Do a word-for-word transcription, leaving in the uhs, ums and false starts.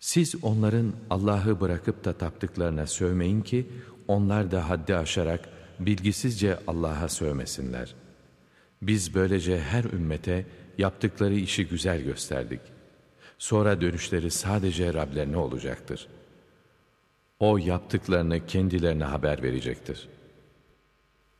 Siz onların Allah'ı bırakıp da taptıklarına sövmeyin ki, onlar da haddi aşarak bilgisizce Allah'a sövmesinler. Biz böylece her ümmete yaptıkları işi güzel gösterdik. Sonra dönüşleri sadece Rablerine olacaktır. O yaptıklarını kendilerine haber verecektir.